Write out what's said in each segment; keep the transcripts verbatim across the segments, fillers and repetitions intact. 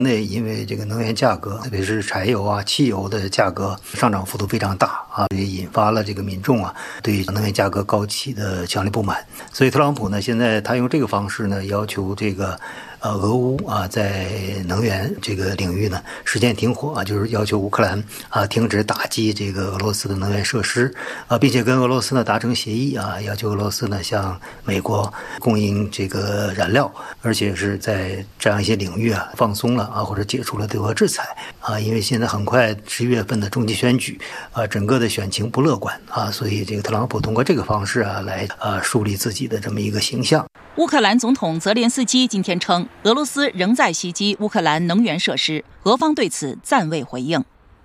内因为这个能源价格，特别是柴油啊、汽油的价格上涨幅度非常大啊，也引发了这个民众啊对能源价格高企的强烈不满。所以特朗普呢，现在他用这个方式呢，要求这个呃俄乌啊在能源这个领域呢实现停火啊，就是要求乌克兰啊停止打击这个俄罗斯的能源设施啊，并且跟俄罗斯呢达成协议啊，要求俄罗斯呢向美国供应这个燃料，而且是在这样一些领域啊放松了啊，或者解除了对俄制裁啊，因为现在很快十一月份的中期选举啊，整个的选情不乐观啊，所以这个特朗普通过这个方式啊来啊树立自己的这么一个形象。 乌克兰总统泽连斯基今天称，俄罗斯仍在袭击乌克兰能源设施，俄方对此暂未回应。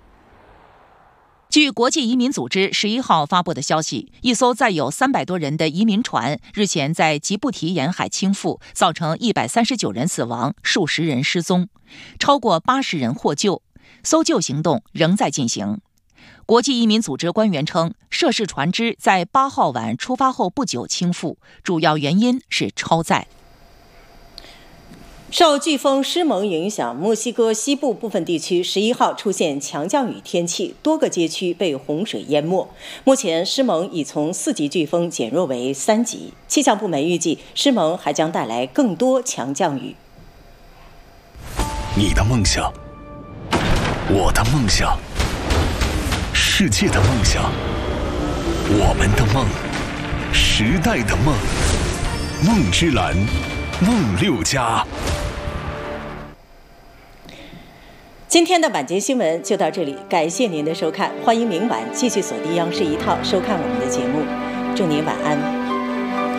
据国际移民组织十一号发布的消息，一艘载有三百多人的移民船日前在吉布提沿海倾覆，造成一百三十九人死亡，数十人失踪，超过八十人获救，搜救行动仍在进行。国际移民组织官员称，涉事船只在八号晚出发后不久倾覆，主要原因是超载。 受飓风施蒙影响，墨西哥西部部分地区十一号出现强降雨天气，多个街区被洪水淹没。目前施蒙已从四级飓风减弱为三级，气象部门预计施蒙还将带来更多强降雨。 你的梦想，我的梦想，世界的梦想，我们的梦，时代的梦，梦之蓝，梦六家。 今天的晚间新闻就到这里，感谢您的收看，欢迎明晚继续锁定央视一套收看我们的节目，祝您晚安。